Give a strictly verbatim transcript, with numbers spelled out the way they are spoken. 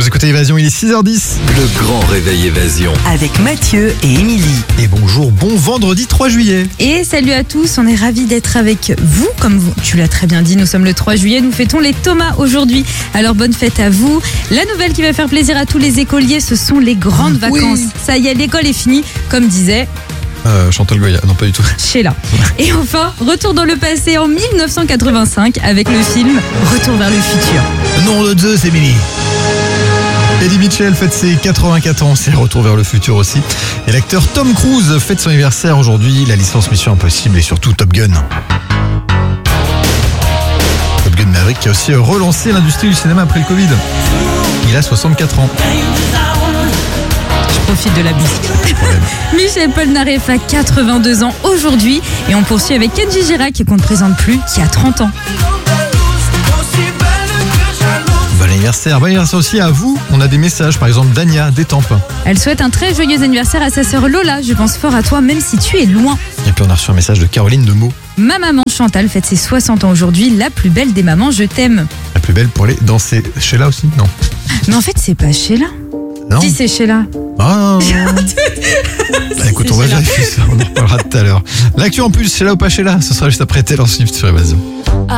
Vous écoutez Évasion, il est six heures dix. Le grand réveil Évasion. Avec Mathieu et Émilie. Et bonjour, bon vendredi trois juillet. Et salut à tous, on est ravis d'être avec vous. Comme vous, tu l'as très bien dit, nous sommes le trois juillet, nous fêtons les Thomas aujourd'hui. Alors bonne fête à vous. La nouvelle qui va faire plaisir à tous les écoliers, ce sont les grandes Oui. vacances. Ça y est, l'école est finie, comme disait Euh, Chantal Goya, non pas du tout. Sheila. Et enfin, retour dans le passé en mille neuf cent quatre-vingt-cinq avec le film Retour vers le futur. Nom de Zeus, Émilie. Eddie Mitchell fête ses quatre-vingt-quatre ans, c'est Retour vers le futur aussi. Et l'acteur Tom Cruise fête son anniversaire aujourd'hui, la licence Mission Impossible et surtout Top Gun. Top Gun Maverick qui a aussi relancé l'industrie du cinéma après le Covid. Il a soixante-quatre ans. Je profite de la musique. Michel Polnareff a quatre-vingt-deux ans aujourd'hui. Et on poursuit avec Kenji Girac qu'on ne présente plus, qui a trente ans. Bon anniversaire, bon anniversaire aussi à vous. On a des messages, par exemple Dania d'Étampes. Elle souhaite un très joyeux anniversaire à sa sœur Lola. Je pense fort à toi, même si tu es loin. Et puis on a reçu un message de Caroline de Meaux. Ma maman Chantal fête ses soixante ans aujourd'hui. La plus belle des mamans, je t'aime. La plus belle pour aller danser. Sheila aussi? Non. Mais en fait, c'est pas Sheila. Non. Si, c'est Sheila. Ah. Bah, écoute, on va Sheila. vérifier ça. On en reparlera tout à l'heure. L'actu en plus, Sheila ou pas Sheila, ce sera juste après Taylor Swift sur Évasion.